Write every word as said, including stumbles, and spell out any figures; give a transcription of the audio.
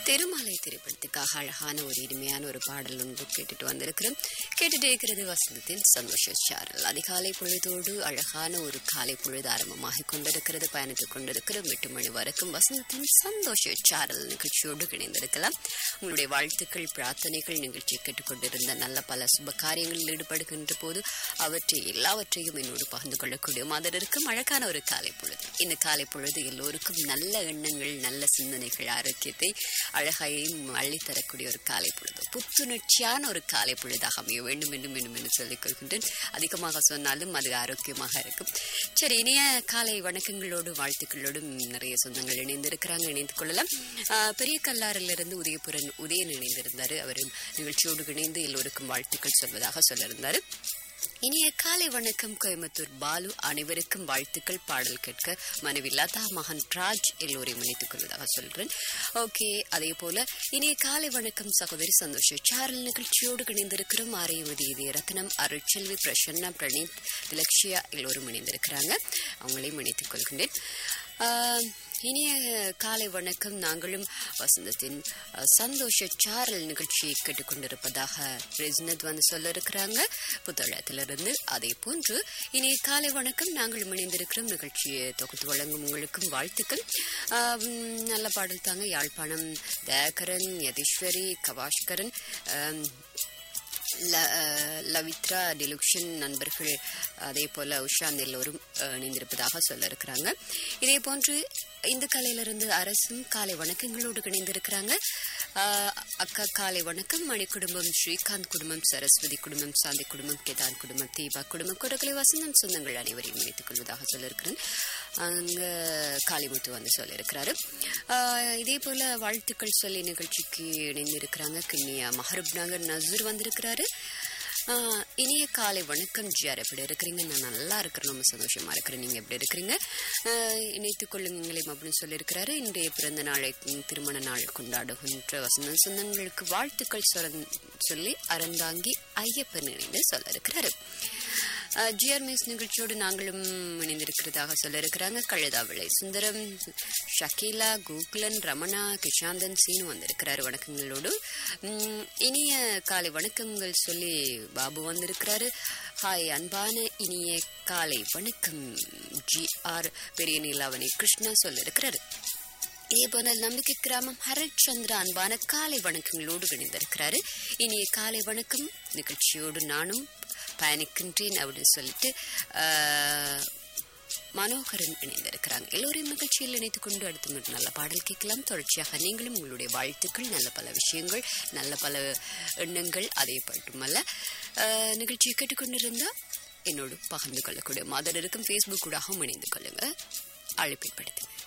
திருமலை திரைப்படத்துக்காக அழகான ஒரு இனிமையான ஒரு பாடல் ஒன்று கேட்டுட்டு வந்திருக்கிறோம். கேட்டுட்டு இருக்கிறது வசந்தத்தின் சந்தோஷ சாரல். அதிகாலை பொழுதோடு அழகான ஒரு காலை பொழுது ஆரம்பமாக கொண்டிருக்கிறது. பயணித்துக் கொண்டிருக்கிறோம் எட்டு மணி வரைக்கும் வசந்தத்தின் சந்தோஷ சாரல் நிகழ்ச்சியோடு இணைந்திருக்கலாம். உங்களுடைய வாழ்த்துக்கள், பிரார்த்தனைகள், நிகழ்ச்சி கேட்டுக்கொண்டிருந்த நல்ல பல சுப காரியங்களில் ஈடுபடுகின்ற போது அவற்றை எல்லாவற்றையும் என்னோடு பகிர்ந்து கொள்ளக்கூடிய மாதிரி இருக்கும் அழகான ஒரு காலை பொழுது. இந்த காலை பொழுது எல்லோருக்கும் நல்ல எண்ணங்கள், நல்ல சிந்தனைகள், ஆரோக்கியத்தை அழகையும் அள்ளித்தரக்கூடிய ஒரு காலை பொழுது, புத்துணர்ச்சியான ஒரு காலை பொழுதாக அமைய வேண்டும் என்று மீண்டும் என்று சொல்லிக் கொள்கின்றேன். அதிகமாக சொன்னாலும் அது ஆரோக்கியமாக இருக்கும். சரி, இனிய காலை வணக்கங்களோடு வாழ்த்துக்களோடும் நிறைய சொந்தங்கள் இணைந்திருக்கிறாங்க, இணைந்து கொள்ளலாம். பெரிய கல்லாறிலிருந்து உதயபுரன் உதயன் இணைந்திருந்தாரு. அவரும் நிகழ்ச்சியோடு இணைந்து எல்லோருக்கும் வாழ்த்துக்கள் சொல்வதாக சொல்லியிருந்தாரு. இனிய காலை வணக்கம் கோயம்புத்தூர் பாலு, அனைவருக்கும் வாழ்த்துக்கள். பாடல் கேட்க மனைவி லதா, மகன் ராஜ் எல்லோரையும் இணைத்துக் கொள்வதாக சொல்றேன். ஓகே, அதே போல இனிய காலை வணக்கம் சகோதரி சந்தோஷ சாரல் நிகழ்ச்சியோடு இணைந்திருக்கிறோம். ஆரையுமதி இதய ரத்னம், அருட்செல்வி, பிரசன்னா, பிரணீத், திலக்ஷியா எல்லோரும் இணைந்திருக்கிறாங்க. அவங்களையும் இணைத்துக் கொள்கின்றேன். இனிய காலை வணக்கம். நாங்களும் வசந்தத்தின் சந்தோஷ சாரல் நிகழ்ச்சியை கேட்டுக்கொண்டிருப்பதாக பிரஜ்னத் வந்து சொல்ல இருக்கிறாங்க புத்தளத்திலிருந்து. அதே போன்று இனிய காலை வணக்கம், நாங்களும் இணைந்திருக்கிறோம். நிகழ்ச்சியை தொகுத்து வழங்கும் உங்களுக்கும் வாழ்த்துக்கள். நல்ல பாடல் தாங்க. யாழ்ப்பாணம் தயாகரன், யதீஸ்வரி, கவாஷ்கரன், லவித்ரா, டிலுக்ஷன் நண்பர்கள், அதே போல உஷாந்த் எல்லோரும் இணைந்திருப்பதாக சொல்ல இருக்கிறாங்க. இதே போன்று இந்த காலையிலிருந்து அரசும் காலை வணக்கங்களோடு இணைந்திருக்கிறாங்க. அக்கா காலை வணக்கம். மணி குடும்பம், ஸ்ரீகாந்த் குடும்பம், சரஸ்வதி குடும்பம், சாந்தி குடும்பம், கேதான் குடும்பம், தீபா குடும்பம், கொடக்கலை வசந்தம் சொந்தங்கள் அனைவரையும் இணைத்துக் கொள்வதாக சொல்லியிருக்கிறேன். அங்க காளிமுத்து வந்து சொல்லியிருக்கிறாரு. இதே போல வாழ்த்துக்கள் சொல்லி நிகழ்ச்சிக்கு இணைந்திருக்கிறாங்க. கிண்ணியா மஹரூப் நகர் நசூர் வந்திருக்கிறாரு. இனிய காலை வணக்கம் ஜியார், எப்படி இருக்கிறீங்க? நான் நல்லா இருக்கிறேன், ரொம்ப சந்தோஷமா இருக்கிறேன். நீங்க எப்படி இருக்கிறீங்க? இணைத்துக் கொள்ளுங்களையும் அப்படின்னு சொல்லியிருக்கிறாரு. இன்றைய பிறந்த நாளை, திருமண நாள் கொண்டாடுகின்ற வசந்த சொந்தங்களுக்கு வாழ்த்துக்கள் சொல்லி அறந்தாங்கி ஐயப்பன் இணைந்து சொல்ல இருக்கிறாரு. ஜிஆர் மிஸ் நிகழ்ச்சியோடு நாங்களும் இணைந்திருக்கிறதாக சொல்ல இருக்கிறாங்க. கழுதாவிளை சுந்தரம், ஷக்கீலா, கூகுலன், ரமணா, கிஷாந்தன், சீனு வந்திருக்கிறாரு வணக்கங்களோடு. இனிய காலை வணக்கங்கள் சொல்லி பாபு வந்திருக்கிறாரு. ஹாய் அன்பான இனிய காலை வணக்கம் ஜி ஆர் பெரிய நீலாவணி கிருஷ்ணா சொல்ல இருக்கிறாரு. இதே போல நம்பிக்கை கிராமம் ஹரத் சந்திரா அன்பான காலை வணக்கங்களோடு இணைந்திருக்கிறாரு. இனிய காலை வணக்கம், நிகழ்ச்சியோடு நானும் பயணிக்கின்றேன் அப்படின்னு சொல்லிட்டு மனோகரன் இணைந்திருக்கிறாங்க. எல்லோரையும் நிகழ்ச்சியில் இணைத்துக் கொண்டு அடுத்து நல்ல பாடல் கேட்கலாம். தொடர்ச்சியாக நீங்களும் உங்களுடைய வாழ்த்துக்கள், நல்ல பல விஷயங்கள், நல்ல பல எண்ணங்கள், அதே மட்டுமல்ல நிகழ்ச்சியை கேட்டுக்கொண்டிருந்தா என்னோடு பகிர்ந்து கொள்ளக்கூடிய மாதிரி இருக்கும். ஃபேஸ்புக் கூடவும் இணைந்து கொள்ளுங்க, அழைப்பை படுத்துங்க.